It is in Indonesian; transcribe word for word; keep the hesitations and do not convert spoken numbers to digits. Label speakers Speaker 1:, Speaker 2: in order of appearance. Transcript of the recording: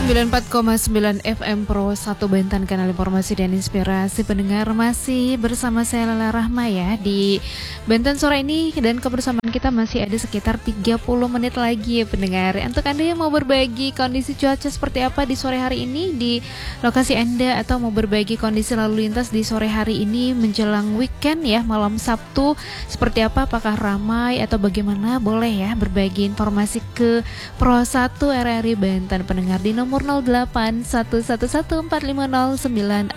Speaker 1: sembilan puluh empat koma sembilan F M Pro satu Banten, kanal informasi dan inspirasi. Pendengar, masih bersama saya Lala Rahma ya di Banten sore ini, dan kebersamaan kita masih ada sekitar tiga puluh menit lagi ya pendengar. Untuk Anda yang mau berbagi kondisi cuaca seperti apa di sore hari ini di lokasi Anda, atau mau berbagi kondisi lalu lintas di sore hari ini menjelang weekend ya, malam Sabtu seperti apa, apakah ramai atau bagaimana, boleh ya berbagi informasi ke Pro satu R R I Banten pendengar di nomor nol delapan satu satu satu empat lima nol sembilan